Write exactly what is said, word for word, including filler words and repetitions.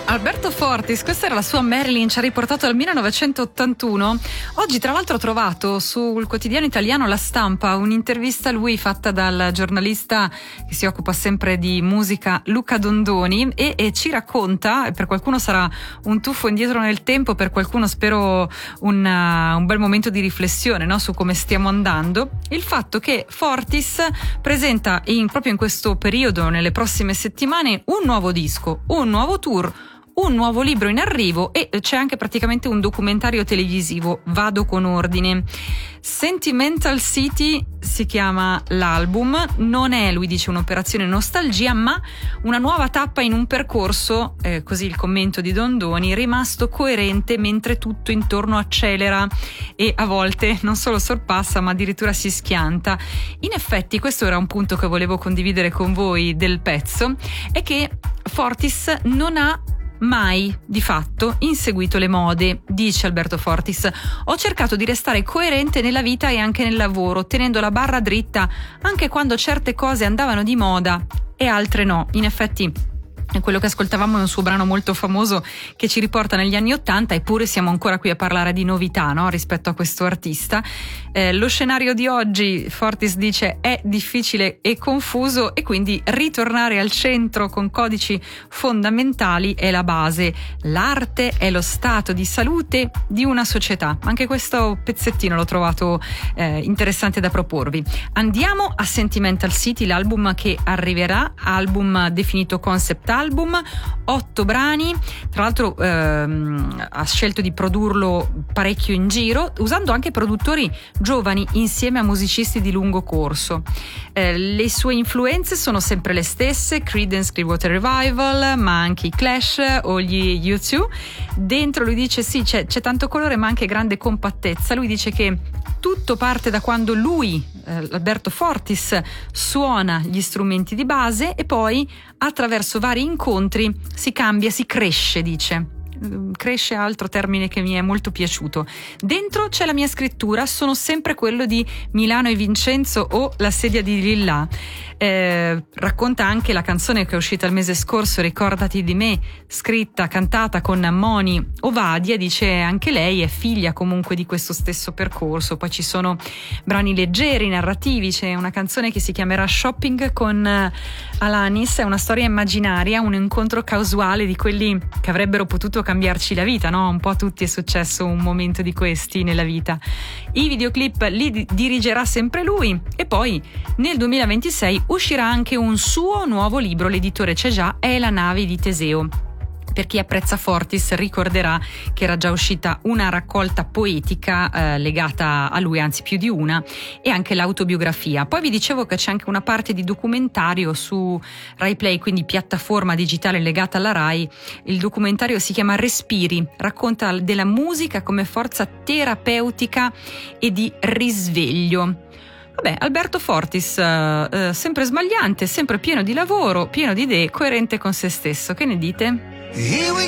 Alberto Fortis, questa era la sua Marilyn, ci ha riportato al millenovecentottantuno. Oggi tra l'altro ho trovato sul quotidiano italiano La Stampa un'intervista a lui fatta dal giornalista che si occupa sempre di musica Luca Dondoni e, e ci racconta, e per qualcuno sarà un tuffo indietro nel tempo, per qualcuno spero un, uh, un bel momento di riflessione, no, su come stiamo andando, il fatto che Fortis presenta in, proprio in questo periodo, nelle prossime settimane, un nuovo disco, un nuovo tour, un nuovo libro in arrivo e c'è anche praticamente un documentario televisivo. Vado con ordine. Sentimental City si chiama l'album, non è, lui dice, un'operazione nostalgia, ma una nuova tappa in un percorso, eh, così il commento di Dondoni, rimasto coerente mentre tutto intorno accelera e a volte non solo sorpassa ma addirittura si schianta. In effetti questo era un punto che volevo condividere con voi del pezzo, è che Fortis non ha mai di fatto inseguito le mode, dice Alberto Fortis. Ho cercato di restare coerente nella vita e anche nel lavoro, tenendo la barra dritta anche quando certe cose andavano di moda e altre no. In effetti quello che ascoltavamo è un suo brano molto famoso che ci riporta negli anni Ottanta, eppure siamo ancora qui a parlare di novità, no? Rispetto a questo artista. Eh, lo scenario di oggi, Fortis dice, è difficile e confuso e quindi ritornare al centro con codici fondamentali è la base. L'arte è lo stato di salute di una società. Anche questo pezzettino l'ho trovato eh, interessante da proporvi. Andiamo a Sentimental City, l'album che arriverà, album definito concept album, otto brani, tra l'altro ehm, ha scelto di produrlo parecchio in giro, usando anche produttori giovani insieme a musicisti di lungo corso. Eh, le sue influenze sono sempre le stesse, Creedence Clearwater Revival, ma anche i Clash o gli U due. Dentro lui dice sì, c'è, c'è tanto colore ma anche grande compattezza. Lui dice che tutto parte da quando lui, eh, Alberto Fortis, suona gli strumenti di base e poi attraverso vari incontri si cambia, si cresce, dice. Cresce, altro termine che mi è molto piaciuto. Dentro c'è la mia scrittura, sono sempre quello di Milano e Vincenzo o La sedia di Lillà. Eh, racconta anche la canzone che è uscita il mese scorso, Ricordati di me, scritta, cantata con Moni Ovadia, dice anche lei è figlia comunque di questo stesso percorso. Poi ci sono brani leggeri, narrativi, c'è una canzone che si chiamerà Shopping con Alanis, è una storia immaginaria, un incontro casuale di quelli che avrebbero potuto cambiarci la vita, no? Un po' a tutti è successo un momento di questi nella vita. I videoclip li dirigerà sempre lui e poi nel duemilaventisei uscirà anche un suo nuovo libro, l'editore c'è già, è La nave di Teseo. Per chi apprezza Fortis ricorderà che era già uscita una raccolta poetica eh, legata a lui, anzi più di una, e anche l'autobiografia. Poi vi dicevo che c'è anche una parte di documentario su Rai Play, quindi piattaforma digitale legata alla Rai. Il documentario si chiama Respiri, racconta della musica come forza terapeutica e di risveglio. Vabbè, Alberto Fortis, eh, eh, sempre smagliante, sempre pieno di lavoro, pieno di idee, coerente con se stesso. Che ne dite? Here we